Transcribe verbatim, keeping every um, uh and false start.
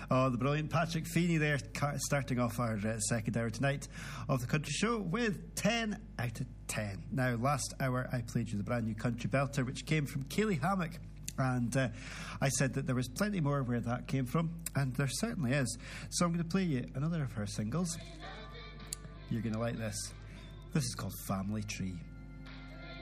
Oh, the brilliant Patrick Feeney there, starting off our uh, second hour tonight of the Country Show with ten out of ten. Now, last hour I played you the brand new country belter, which came from Kaylee Hammock. And uh, I said that there was plenty more where that came from, and there certainly is. So I'm going to play you another of her singles. You're going to like this. This is called Family Tree.